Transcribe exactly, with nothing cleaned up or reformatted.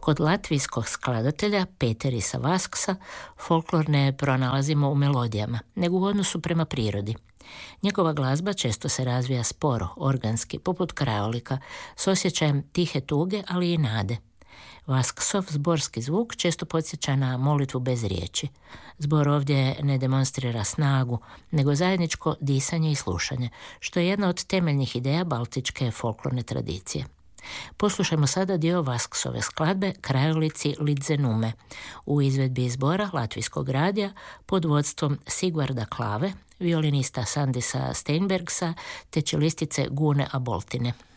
Kod latvijskog skladatelja Peterisa Vasksa folklor ne pronalazimo u melodijama, nego u odnosu prema prirodi. Njegova glazba često se razvija sporo, organski, poput krajolika, s osjećajem tihe tuge, ali i nade. Vasksov zborski zvuk često podsjeća na molitvu bez riječi. Zbor ovdje ne demonstrira snagu, nego zajedničko disanje i slušanje, što je jedna od temeljnih ideja baltičke folklorne tradicije. Poslušajmo sada dio Vasksove skladbe Krajolici Lidzenume u izvedbi zbora Latvijskog radija pod vodstvom Sigvarda Klave, violinista Sandisa Steinbergsa te čelistice Gune Aboltine.